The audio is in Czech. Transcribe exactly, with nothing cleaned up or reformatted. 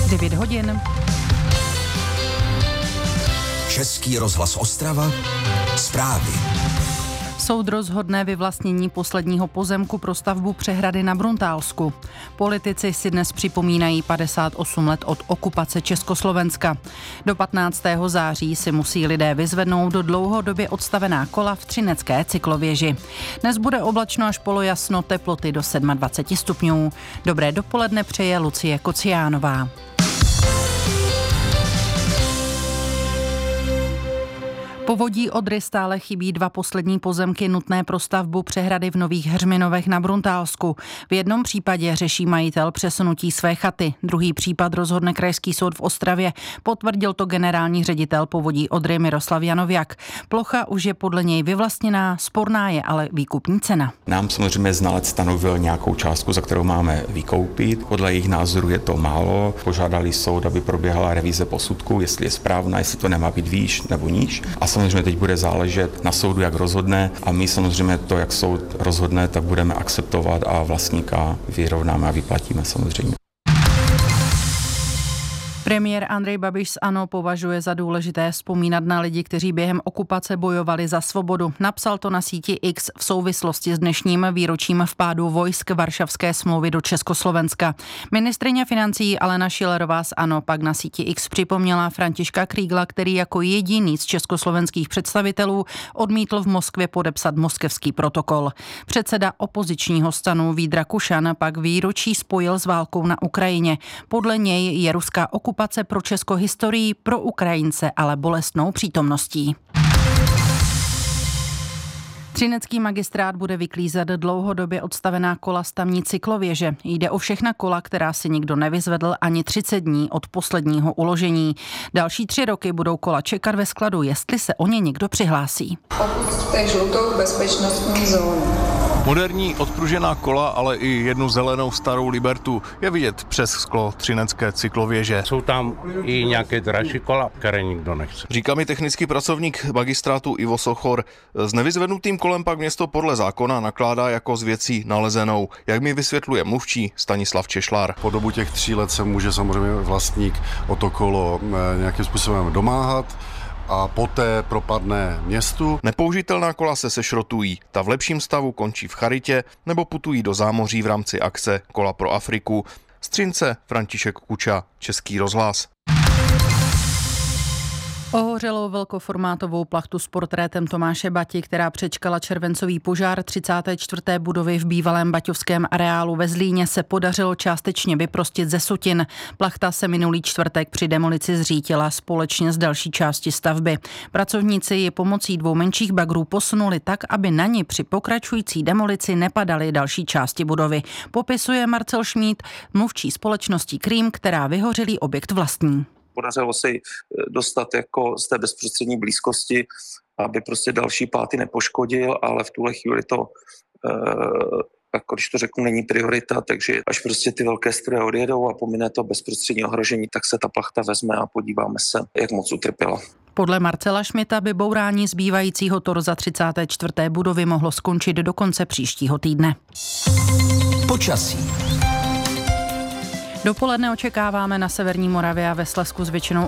devět hodin. Český rozhlas Ostrava, zprávy. Soud rozhodne vyvlastnění posledního pozemku pro stavbu přehrady na Bruntálsku. Politici si dnes připomínají padesát osm let od okupace Československa. Do patnáctého září si musí lidé vyzvednout do dlouhodobě odstavená kola v třinecké cyklověži. Dnes bude oblačno až polojasno, teploty do dvacet sedm stupňů. Dobré dopoledne přeje Lucie Kociánová. Povodí Odry stále chybí dva poslední pozemky nutné pro stavbu přehrady v Nových Heřminovech na Bruntálsku. V jednom případě řeší majitel přesunutí své chaty. Druhý případ rozhodne Krajský soud v Ostravě. Potvrdil to generální ředitel Povodí Odry Miroslav Janoviak. Plocha už je podle něj vyvlastněná, sporná je ale výkupní cena. Nám samozřejmě znalec stanovil nějakou částku, za kterou máme vykoupit. Podle jejich názoru je to málo. Požádali soud, aby proběhla revize posudku, jestli je správná, jestli to nemá být výš nebo níž. A samozřejmě teď bude záležet na soudu, jak rozhodne, a my samozřejmě to, jak soud rozhodne, tak budeme akceptovat a vlastníka vyrovnáme a vyplatíme samozřejmě. Premiér Andrej Babiš z ANO považuje za důležité vzpomínat na lidi, kteří během okupace bojovali za svobodu. Napsal to na síti X v souvislosti s dnešním výročím vpádu vojsk Varšavské smlouvy do Československa. Ministryně financí Alena Schillerová z ANO pak na síti X připomněla Františka Kriegla, který jako jediný z československých představitelů odmítl v Moskvě podepsat moskevský protokol. Předseda opozičního stanu Vít Rakušan pak výročí spojil s válkou na Ukrajině. Podle něj je ruská okupace pro Česko historií, pro Ukrajince ale bolestnou přítomností. Třinecký magistrát bude vyklízet dlouhodobě odstavená kola z tamní cyklověže. Jde o všechna kola, která si nikdo nevyzvedl ani třicet dní od posledního uložení. Další tři roky budou kola čekat ve skladu, jestli se o ně někdo přihlásí. Opusťte žlutou bezpečnostní zónu. Moderní odpružená kola, ale i jednu zelenou starou Libertu je vidět přes sklo třinecké cyklověže. Jsou tam i nějaké dražší kola, které nikdo nechce. Říká mi technický pracovník magistrátu Ivo Sochor. S nevyzvednutým kolem pak město podle zákona nakládá jako s věcí nalezenou. Jak mi vysvětluje mluvčí Stanislav Češlár. Po dobu těch tří let se může samozřejmě vlastník o to kolo nějakým způsobem domáhat a poté propadne městu. Nepoužitelná kola se sešrotují. Ta v lepším stavu končí v charitě nebo putují do zámoří v rámci akce Kola pro Afriku. Z Třince František Kuča, Český rozhlas. Ohořelou velkoformátovou plachtu s portrétem Tomáše Bati, která přečkala červencový požár třicáté čtvrté budovy v bývalém baťovském areálu ve Zlíně, se podařilo částečně vyprostit ze sutin. Plachta se minulý čtvrtek při demolici zřítila společně s další části stavby. Pracovníci ji pomocí dvou menších bagrů posunuli tak, aby na ni při pokračující demolici nepadaly další části budovy. Popisuje Marcel Šmíd, mluvčí společnosti Krým, která vyhořelý objekt vlastní. Podařilo se dostat jako z té bezprostřední blízkosti, aby prostě další páty nepoškodil, ale v tuhle chvíli to, jako když to řeknu, není priorita, takže až prostě ty velké stroje odjedou a pomine to bezprostřední ohrožení, tak se ta plachta vezme a podíváme se, jak moc utrpěla. Podle Marcela Šmita by bourání zbývajícího torza třicáté čtvrté budovy mohlo skončit do konce příštího týdne. Počasí. Dopoledne očekáváme na severní Moravě a ve Slezsku s většinou